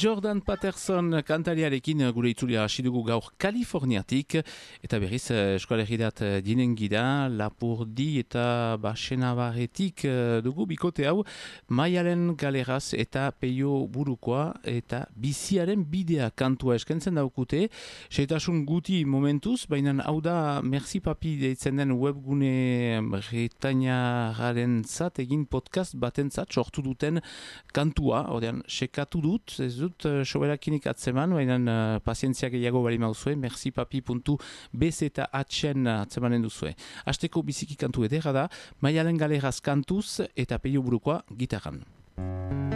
Jordan Patterson kantariarekin gure itzulia hasi dugu gaur Kaliforniatik, eta berriz eskoalegirat dinen gira, Lapurdi eta Basenabarretik dugu bikote hau, Maialen Galeraz eta Peio Burukoa eta Biziaren bidea kantua eskentzen daukute, seitasun guti momentuz, baina hau da Merci Papi deitzen den webgune Bretainararen zat egin podcast batentzat sortu duten kantua, ordean sekatu dut, ez dut soberakinik atzeman, baina pazientzia gehiago bali mauzue, mercipapi.bzh-en atzemanen duzue. Hasteko biziki kantu edera da, Maialen Galeraz kantuz eta Peio Burukoa gitarran.